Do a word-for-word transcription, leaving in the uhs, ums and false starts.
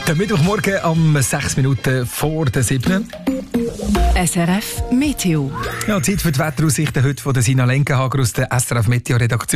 Der Mittwochmorgen am sechs Minuten vor der sieben. S R F Meteo. Ja, Zeit für die Wetteraussichten heute von der Sina Lenkenhager aus der S R F Meteo Redaktion.